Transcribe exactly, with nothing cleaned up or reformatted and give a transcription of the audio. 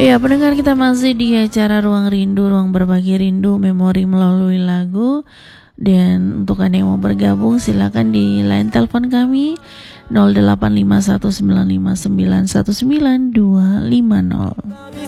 Iya, pendengar, kita masih di acara Ruang Rindu, Ruang Berbagi Rindu, Memori Melalui Lagu. Dan untuk Anda yang mau bergabung, silakan di line telepon kami nol delapan lima satu sembilan lima sembilan satu sembilan dua lima nol.